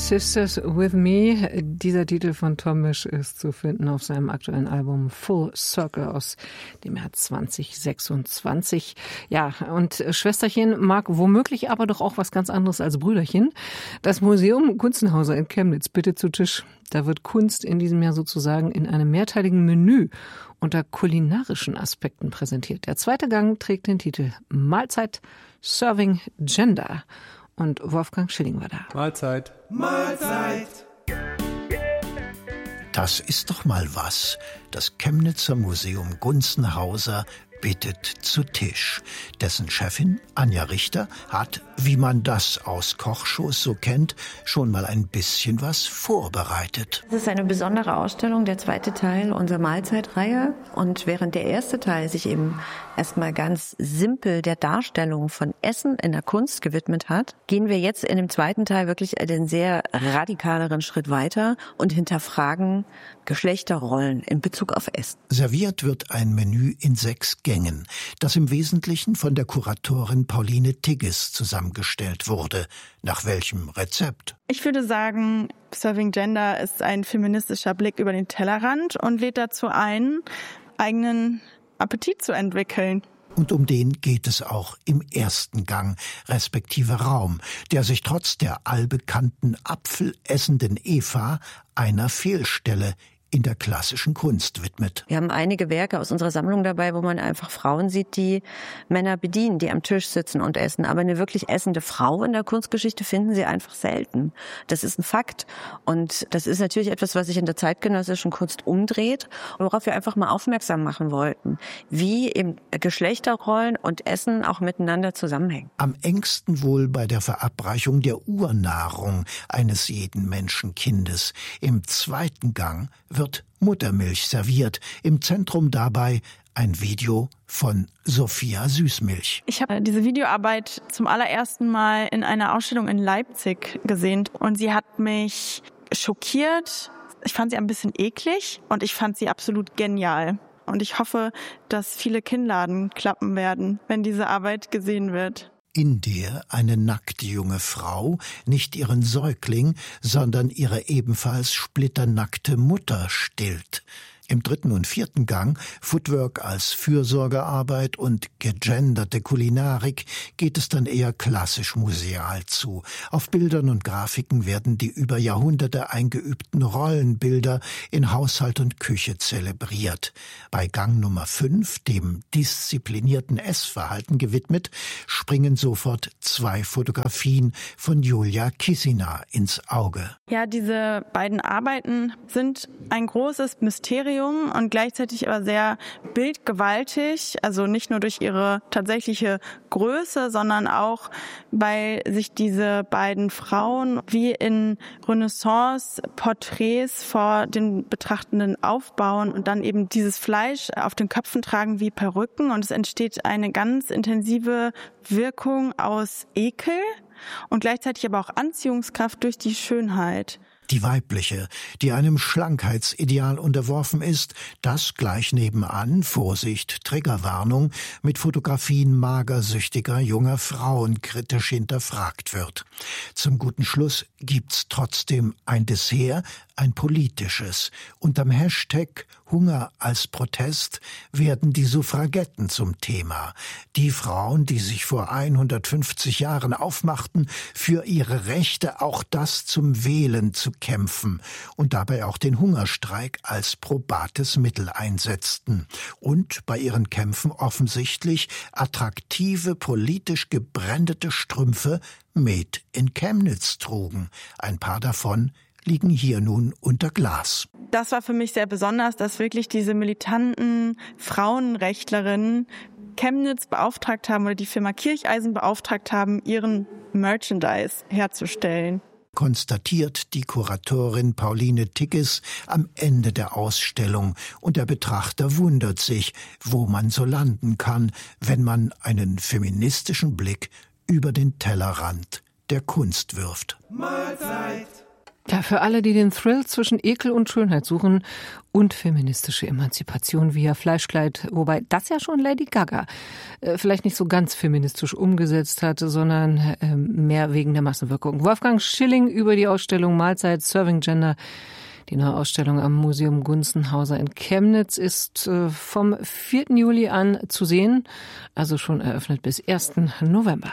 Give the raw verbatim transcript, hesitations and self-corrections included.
Sisters with Me. Dieser Titel von Tom Misch ist zu finden auf seinem aktuellen Album Full Circle aus dem Jahr zwanzig sechsundzwanzig. Ja, und Schwesterchen mag womöglich aber doch auch was ganz anderes als Brüderchen. Das Museum Gunzenhauser in Chemnitz bittet zu Tisch. Da wird Kunst in diesem Jahr sozusagen in einem mehrteiligen Menü unter kulinarischen Aspekten präsentiert. Der zweite Gang trägt den Titel Mahlzeit Serving Gender. Und Wolfgang Schilling war da. Mahlzeit. Mahlzeit. Das ist doch mal was. Das Chemnitzer Museum Gunzenhauser bittet zu Tisch. Dessen Chefin, Anja Richter, hat, wie man das aus Kochshows so kennt, schon mal ein bisschen was vorbereitet. Es ist eine besondere Ausstellung, der zweite Teil unserer Mahlzeitreihe. Und während der erste Teil sich eben erstmal ganz simpel der Darstellung von Essen in der Kunst gewidmet hat, gehen wir jetzt in dem zweiten Teil wirklich den sehr radikaleren Schritt weiter und hinterfragen Geschlechterrollen in Bezug auf Essen. Serviert wird ein Menü in sechs Gängen, das im Wesentlichen von der Kuratorin Pauline Tigges zusammengestellt wurde. Nach welchem Rezept? Ich würde sagen, Serving Gender ist ein feministischer Blick über den Tellerrand und lädt dazu ein, eigenen Appetit zu entwickeln. Und um den geht es auch im ersten Gang, respektive Raum, der sich trotz der allbekannten apfelessenden Eva einer Fehlstelle in der klassischen Kunst widmet. Wir haben einige Werke aus unserer Sammlung dabei, wo man einfach Frauen sieht, die Männer bedienen, die am Tisch sitzen und essen. Aber eine wirklich essende Frau in der Kunstgeschichte finden Sie einfach selten. Das ist ein Fakt. Und das ist natürlich etwas, was sich in der zeitgenössischen Kunst umdreht, worauf wir einfach mal aufmerksam machen wollten, wie eben Geschlechterrollen und Essen auch miteinander zusammenhängen. Am engsten wohl bei der Verabreichung der Urnahrung eines jeden Menschenkindes. Im zweiten Gang wird Muttermilch serviert. Im Zentrum dabei ein Video von Sophia Süßmilch. Ich habe diese Videoarbeit zum allerersten Mal in einer Ausstellung in Leipzig gesehen und sie hat mich schockiert. Ich fand sie ein bisschen eklig und ich fand sie absolut genial. Und ich hoffe, dass viele Kinnladen klappen werden, wenn diese Arbeit gesehen wird. In der eine nackte junge Frau nicht ihren Säugling, sondern ihre ebenfalls splitternackte Mutter stillt. Im dritten und vierten Gang, Footwork als Fürsorgearbeit und gegenderte Kulinarik, geht es dann eher klassisch museal zu. Auf Bildern und Grafiken werden die über Jahrhunderte eingeübten Rollenbilder in Haushalt und Küche zelebriert. Bei Gang Nummer fünf, dem disziplinierten Essverhalten gewidmet, springen sofort zwei Fotografien von Julia Kissina ins Auge. Ja, diese beiden Arbeiten sind ein großes Mysterium und gleichzeitig aber sehr bildgewaltig, also nicht nur durch ihre tatsächliche Größe, sondern auch, weil sich diese beiden Frauen wie in Renaissance-Porträts vor den Betrachtenden aufbauen und dann eben dieses Fleisch auf den Köpfen tragen wie Perücken und es entsteht eine ganz intensive Wirkung aus Ekel und gleichzeitig aber auch Anziehungskraft durch die Schönheit. Die weibliche, die einem Schlankheitsideal unterworfen ist, das gleich nebenan, Vorsicht, Triggerwarnung, mit Fotografien magersüchtiger junger Frauen kritisch hinterfragt wird. Zum guten Schluss gibt's trotzdem ein Dessert, ein politisches. Unterm Hashtag Hunger als Protest werden die Suffragetten zum Thema. Die Frauen, die sich vor hundertfünfzig Jahren aufmachten, für ihre Rechte, auch das zum Wählen zu kämpfen und dabei auch den Hungerstreik als probates Mittel einsetzten und bei ihren Kämpfen offensichtlich attraktive, politisch gebrändete Strümpfe made in Chemnitz trugen. Ein paar davon liegen hier nun unter Glas. Das war für mich sehr besonders, dass wirklich diese militanten Frauenrechtlerinnen Chemnitz beauftragt haben oder die Firma Kircheisen beauftragt haben, ihren Merchandise herzustellen. Konstatiert die Kuratorin Pauline Tigges am Ende der Ausstellung und der Betrachter wundert sich, wo man so landen kann, wenn man einen feministischen Blick über den Tellerrand der Kunst wirft. Mahlzeit. Ja, für alle, die den Thrill zwischen Ekel und Schönheit suchen und feministische Emanzipation via Fleischkleid, wobei das ja schon Lady Gaga äh, vielleicht nicht so ganz feministisch umgesetzt hat, sondern äh, mehr wegen der Massenwirkung. Wolfgang Schilling über die Ausstellung Mahlzeit Serving Gender. Die neue Ausstellung am Museum Gunzenhauser in Chemnitz ist äh, vom vierten Juli an zu sehen, also schon eröffnet bis ersten November.